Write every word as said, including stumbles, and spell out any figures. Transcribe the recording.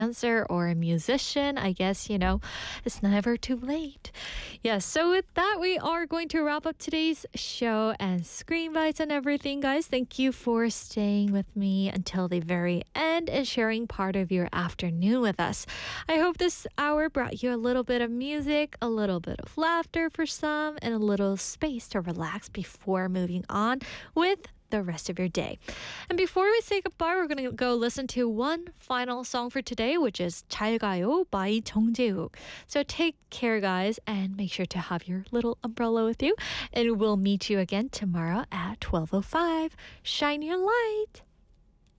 dancer or a musician, I guess, you know, it's never too late. Yes, so with that, we are going to wrap up today's show and Screen Bites and everything, guys. Thank you for staying with me until the very end and sharing part of your afternoon with us. I hope this hour brought you a little bit of music, a little bit of laughter for some, and a little space to relax before moving on with the rest of your day. And before we say goodbye, we're going to go listen to one final song for today, which is 잘 가요 by 정재욱. So take care, guys, and make sure to have your little umbrella with you. And we'll meet you again tomorrow at twelve oh five. Shine your light.